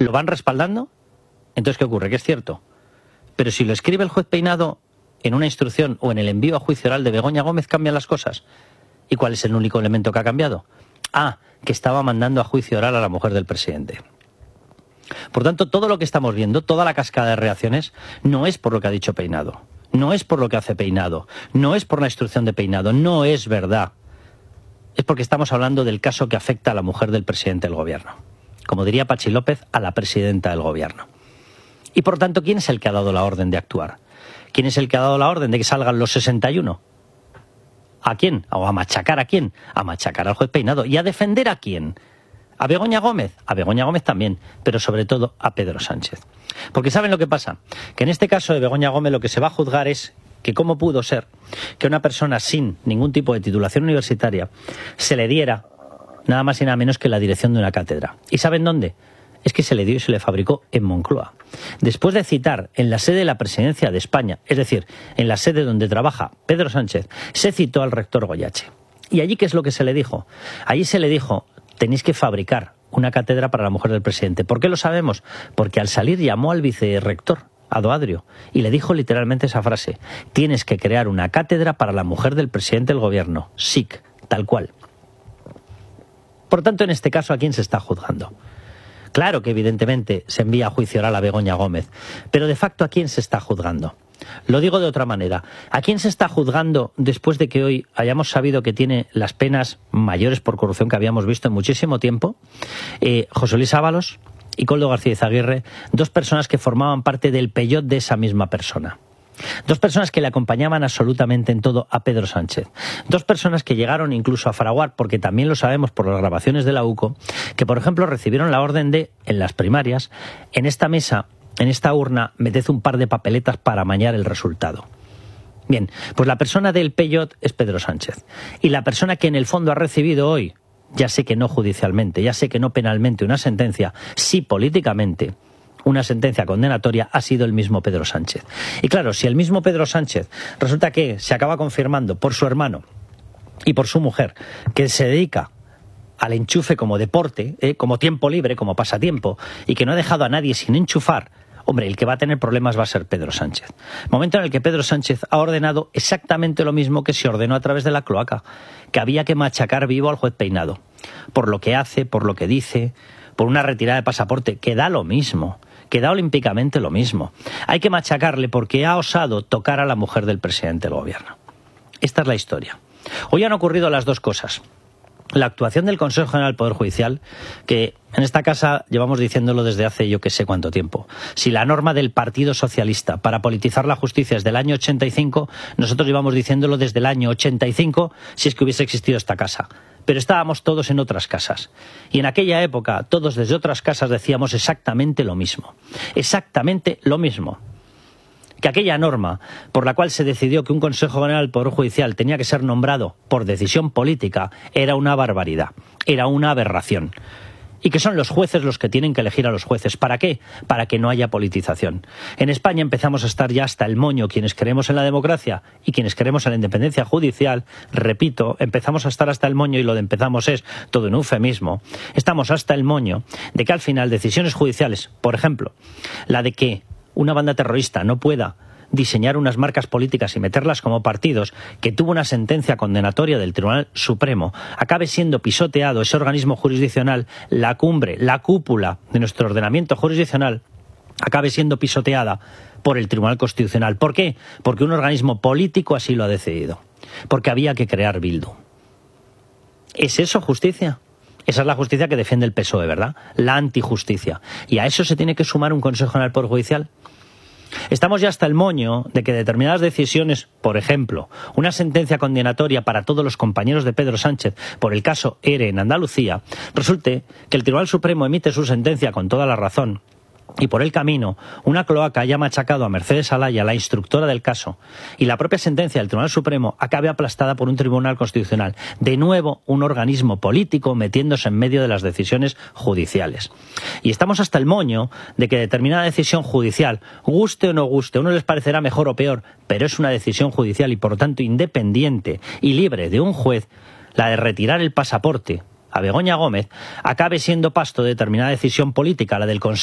¿Lo van respaldando? Entonces, ¿qué ocurre? Que es cierto. Pero si lo escribe el juez Peinado en una instrucción o en el envío a juicio oral de Begoña Gómez, cambian las cosas. ¿Y cuál es el único elemento que ha cambiado? Que estaba mandando a juicio oral a la mujer del presidente. Por tanto, todo lo que estamos viendo, toda la cascada de reacciones, no es por lo que ha dicho Peinado, no es por lo que hace Peinado, no es por la instrucción de Peinado, no es verdad. Es porque estamos hablando del caso que afecta a la mujer del presidente del gobierno. Como diría Patxi López, a la presidenta del gobierno. Y por tanto, ¿quién es el que ha dado la orden de actuar? ¿Quién es el que ha dado la orden de que salgan los 61? ¿A quién? ¿O a machacar a quién? A machacar al juez Peinado. ¿Y a defender a quién? ¿A Begoña Gómez? A Begoña Gómez también, pero sobre todo a Pedro Sánchez. Porque ¿saben lo que pasa? Que en este caso de Begoña Gómez lo que se va a juzgar es que cómo pudo ser que una persona sin ningún tipo de titulación universitaria se le diera nada más y nada menos que la dirección de una cátedra. ¿Y saben dónde? Es que se le dio y se le fabricó en Moncloa. Después de citar en la sede de la Presidencia de España, es decir, en la sede donde trabaja Pedro Sánchez, se citó al rector Goyache. ¿Y allí qué es lo que se le dijo? Allí se le dijo: tenéis que fabricar una cátedra para la mujer del presidente. ¿Por qué lo sabemos? Porque al salir llamó al vicerrector, a Doadrio, y le dijo literalmente esa frase: tienes que crear una cátedra para la mujer del presidente del gobierno, SIC, tal cual. Por tanto, en este caso, ¿a quién se está juzgando? Claro que evidentemente se envía a juicio oral a Begoña Gómez, pero de facto ¿a quién se está juzgando? Lo digo de otra manera. ¿A quién se está juzgando después de que hoy hayamos sabido que tiene las penas mayores por corrupción que habíamos visto en muchísimo tiempo? José Luis Ábalos y Koldo García Izaguirre, dos personas que formaban parte del peyot de esa misma persona. Dos personas que le acompañaban absolutamente en todo a Pedro Sánchez. Dos personas que llegaron incluso a fraguar, porque también lo sabemos por las grabaciones de la UCO, que por ejemplo recibieron la orden de, en las primarias, en esta mesa, en esta urna, meted un par de papeletas para amañar el resultado. Bien, pues la persona del peyot es Pedro Sánchez. Y la persona que en el fondo ha recibido hoy, ya sé que no judicialmente, ya sé que no penalmente, una sentencia, sí políticamente, una sentencia condenatoria, ha sido el mismo Pedro Sánchez. Y claro, si el mismo Pedro Sánchez resulta que se acaba confirmando por su hermano y por su mujer que se dedica al enchufe como deporte, como tiempo libre, como pasatiempo, y que no ha dejado a nadie sin enchufar, hombre, el que va a tener problemas va a ser Pedro Sánchez. Momento en el que Pedro Sánchez ha ordenado exactamente lo mismo que se ordenó a través de la cloaca, que había que machacar vivo al juez Peinado, por lo que hace, por lo que dice, por una retirada de pasaporte, que da lo mismo, que da olímpicamente lo mismo. Hay que machacarle porque ha osado tocar a la mujer del presidente del gobierno. Esta es la historia. Hoy han ocurrido las dos cosas. La actuación del Consejo General del Poder Judicial, que en esta casa llevamos diciéndolo desde hace yo que sé cuánto tiempo. Si la norma del Partido Socialista para politizar la justicia es del año 85, nosotros llevamos diciéndolo desde el año 85, si es que hubiese existido esta casa. Pero estábamos todos en otras casas. Y en aquella época, todos desde otras casas decíamos exactamente lo mismo. Exactamente lo mismo. Que aquella norma por la cual se decidió que un Consejo General del Poder Judicial tenía que ser nombrado por decisión política era una barbaridad, era una aberración. Y que son los jueces los que tienen que elegir a los jueces. ¿Para qué? Para que no haya politización. En España empezamos a estar ya hasta el moño quienes creemos en la democracia y quienes creemos en la independencia judicial. Repito, empezamos a estar hasta el moño, y lo de empezamos es todo un eufemismo. Estamos hasta el moño de que al final decisiones judiciales, por ejemplo, la de que una banda terrorista no pueda diseñar unas marcas políticas y meterlas como partidos, que tuvo una sentencia condenatoria del Tribunal Supremo, acabe siendo pisoteado ese organismo jurisdiccional, la cumbre, la cúpula de nuestro ordenamiento jurisdiccional, acabe siendo pisoteada por el Tribunal Constitucional. ¿Por qué? Porque un organismo político así lo ha decidido. Porque había que crear Bildu. ¿Es eso justicia? Esa es la justicia que defiende el PSOE, ¿verdad? La antijusticia. ¿Y a eso se tiene que sumar un Consejo General del Poder Judicial? Estamos ya hasta el moño de que determinadas decisiones, por ejemplo, una sentencia condenatoria para todos los compañeros de Pedro Sánchez por el caso ERE en Andalucía, resulte que el Tribunal Supremo emite su sentencia con toda la razón, y por el camino una cloaca haya machacado a Mercedes Alaya, la instructora del caso, y la propia sentencia del Tribunal Supremo acabe aplastada por un Tribunal Constitucional. De nuevo, un organismo político metiéndose en medio de las decisiones judiciales. Y estamos hasta el moño de que determinada decisión judicial, guste o no guste, a uno les parecerá mejor o peor, pero es una decisión judicial y por lo tanto independiente y libre de un juez, la de retirar el pasaporte a Begoña Gómez, acabe siendo pasto de determinada decisión política, la del Consejo